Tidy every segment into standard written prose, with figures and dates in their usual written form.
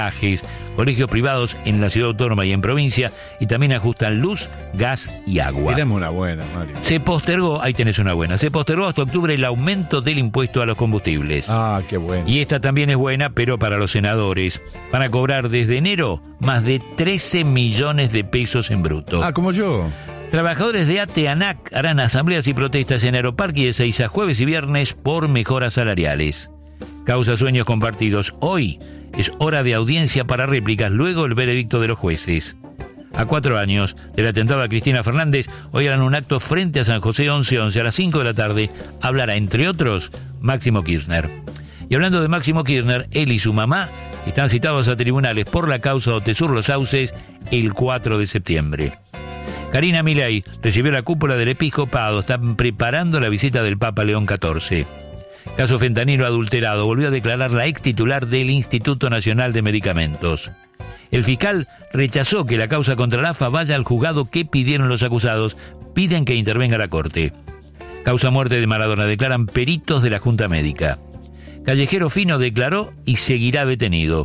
colegios privados en la ciudad autónoma y en provincia, y también ajustan luz, gas y agua. Tenemos una buena, Mario. Se postergó, ahí tenés una buena, se postergó hasta octubre el aumento del impuesto a los combustibles. Ah, qué bueno. Y esta también es buena, pero para los senadores. Van a cobrar desde enero más de 13 millones de pesos en bruto. Ah, como yo. Trabajadores de ATE-ANAC harán asambleas y protestas en Aeroparque de 6 a jueves y viernes por mejoras salariales. Causa sueños compartidos. Hoy es hora de audiencia para réplicas, luego el veredicto de los jueces. A 4 años del atentado a Cristina Fernández, hoy harán un acto frente a San José 1111 a las 5 de la tarde. Hablará, entre otros, Máximo Kirchner. Y hablando de Máximo Kirchner, él y su mamá están citados a tribunales por la causa Otesur Los Sauces el 4 de septiembre. Karina Milei recibió la cúpula del episcopado, están preparando la visita del Papa León XIV. Caso fentanilo adulterado, volvió a declarar la ex titular del Instituto Nacional de Medicamentos. El fiscal rechazó que la causa contra la AFA vaya al juzgado que pidieron los acusados, piden que intervenga la Corte. Causa muerte de Maradona, declaran peritos de la Junta Médica. Callejero Fino declaró y seguirá detenido.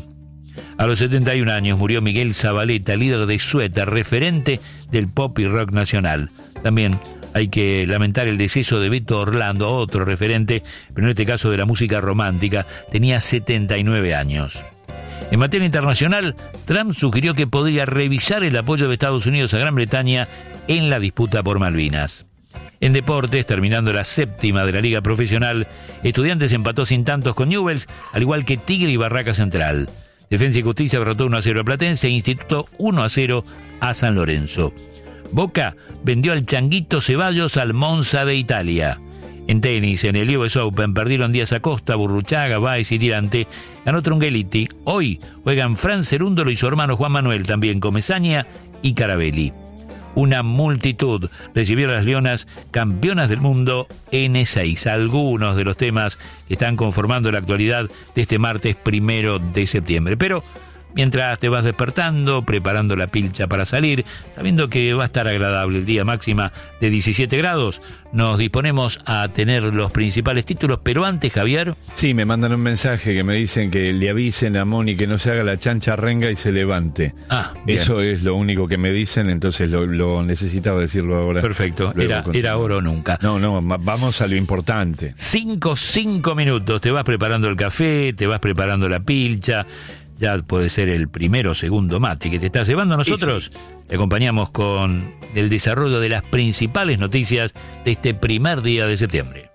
A los 71 años murió Miguel Zabaleta, líder de Suéter, referente del pop y rock nacional. También hay que lamentar el deceso de Beto Orlando, otro referente, pero en este caso de la música romántica, tenía 79 años. En materia internacional, Trump sugirió que podría revisar el apoyo de Estados Unidos a Gran Bretaña en la disputa por Malvinas. En deportes, terminando la séptima de la Liga Profesional, Estudiantes empató sin tantos con Newell's, al igual que Tigre y Barraca Central. Defensa y Justicia derrotó 1-0 a Platense e Instituto 1-0 a San Lorenzo. Boca vendió al Changuito Ceballos al Monza de Italia. En tenis, en el US Open, perdieron Díaz Acosta, Burruchaga, Báez y Tirante. Ganó Trungelliti. Hoy juegan Fran Cerúndolo y su hermano Juan Manuel, también Comesaña y Carabelli. Una multitud recibió a las Leonas campeonas del mundo N6. Algunos de los temas que están conformando la actualidad de este martes 1 de septiembre. Pero mientras te vas despertando, preparando la pilcha para salir, sabiendo que va a estar agradable el día, máxima de 17 grados, nos disponemos a tener los principales títulos. Pero antes, Javier... Sí, me mandan un mensaje que me dicen que le avisen a Moni que no se haga la chancha renga y se levante. Bien. Eso es lo único que me dicen, entonces lo necesitaba decirlo ahora. Perfecto, era ahora o nunca. No, vamos a lo importante. 5 minutos, te vas preparando el café, te vas preparando la pilcha. Ya puede ser el primero o segundo mate que te estás llevando. A nosotros te acompañamos con el desarrollo de las principales noticias de este primer día de septiembre.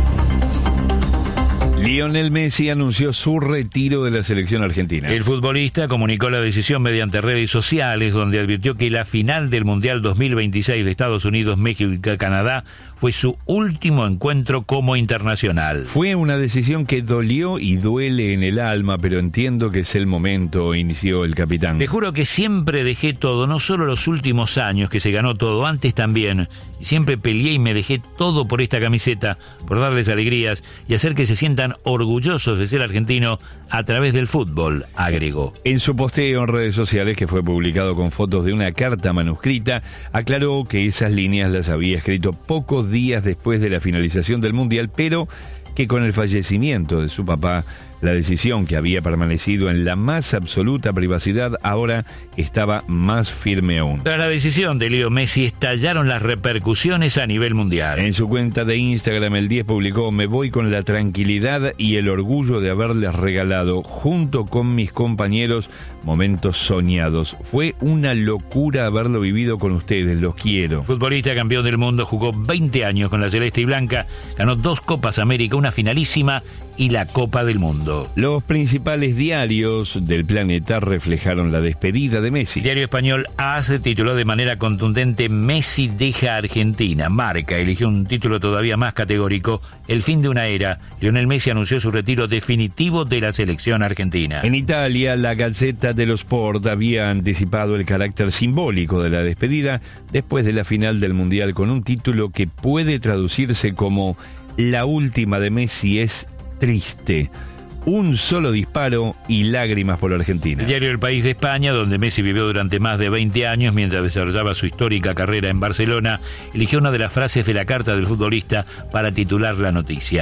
Lionel Messi anunció su retiro de la selección argentina. El futbolista comunicó la decisión mediante redes sociales, donde advirtió que la final del Mundial 2026 de Estados Unidos, México y Canadá fue su último encuentro como internacional. Fue una decisión que dolió y duele en el alma, pero entiendo que es el momento, inició el capitán. Te juro que siempre dejé todo, no solo los últimos años que se ganó todo, antes también. Y siempre peleé y me dejé todo por esta camiseta, por darles alegrías y hacer que se sientan orgullosos de ser argentino a través del fútbol, agregó. En su posteo en redes sociales, que fue publicado con fotos de una carta manuscrita, aclaró que esas líneas las había escrito pocos días después de la finalización del Mundial, pero que con el fallecimiento de su papá, la decisión que había permanecido en la más absoluta privacidad ahora estaba más firme aún. Tras la decisión de Leo Messi estallaron las repercusiones a nivel mundial. En su cuenta de Instagram el 10 publicó: me voy con la tranquilidad y el orgullo de haberles regalado, junto con mis compañeros, momentos soñados. Fue una locura haberlo vivido con ustedes, los quiero. Futbolista campeón del mundo, jugó 20 años con la Celeste y Blanca, ganó 2 Copas América, una finalísima y la Copa del Mundo. Los principales diarios del planeta reflejaron la despedida de Messi. El diario español AS tituló de manera contundente: Messi deja Argentina. Marca eligió un título todavía más categórico: el fin de una era. Lionel Messi anunció su retiro definitivo de la selección argentina. En Italia, la Gazzetta dello Sport había anticipado el carácter simbólico de la despedida después de la final del Mundial con un título que puede traducirse como: la última de Messi es triste. Un solo disparo y lágrimas por Argentina. El diario El País de España, donde Messi vivió durante más de 20 años mientras desarrollaba su histórica carrera en Barcelona, eligió una de las frases de la carta del futbolista para titular la noticia: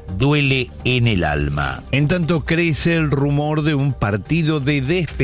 duele en el alma. En tanto crece el rumor de un partido de despedida